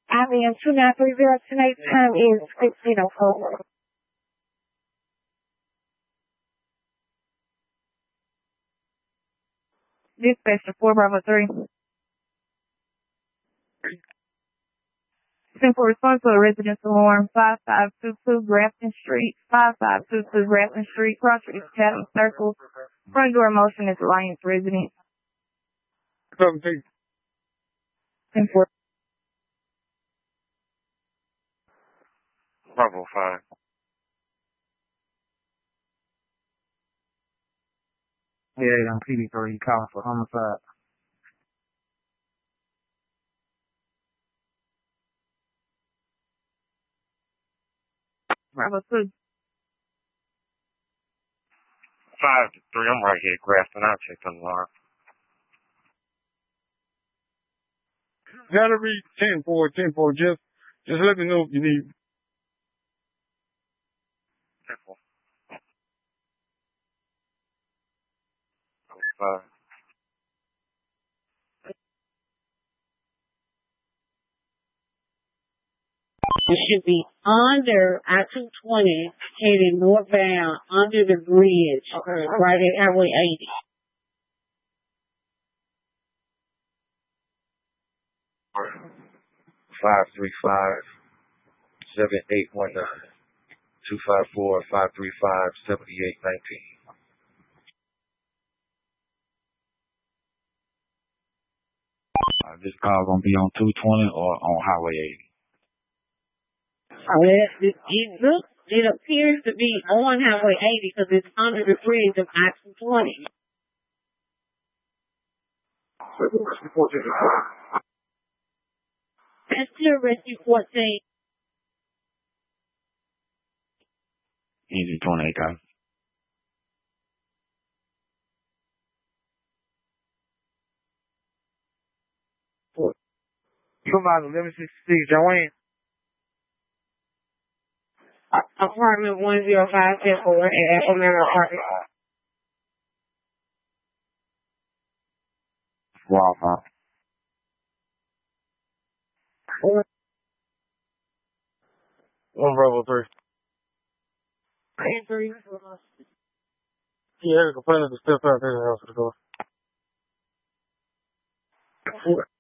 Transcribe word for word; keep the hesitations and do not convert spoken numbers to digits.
I M two nine three zero. Tonight's time is fifteen oh four. Dispatcher four Bravo three. Simple response to a residence alarm five five two two Grafton Street, five five two two Grafton Street, cross street Chatham Circle. Front door motion is Alliance resident. seventeen. Simple. Bravo five. Yeah, I'm P D three calling for homicide. Bravo two. Five to three. I'm right here at Grafton. I'll check the alarm. That'll be ten four, ten four. Just, just let me know if you need. ten four. Five. It should be under I two twenty heading northbound under the bridge, okay, right at Highway eighty. Five three five seven eight one nine two five four five three five seventy eight nineteen. Uh, this car gonna be on two twenty or on Highway eighty. Oh, it, it, it looks, it appears to be on Highway eighty because it's under the bridge of I two twenty. That's still Rescue fourteen. Easy twenty-eight, guys. Supervisor eleven sixty-six, Joanne. Apartment one zero five ten four at Omega Apartment. Wow, huh? One Bravo three. Three. Yeah, the complainant is still out there in the house for the door.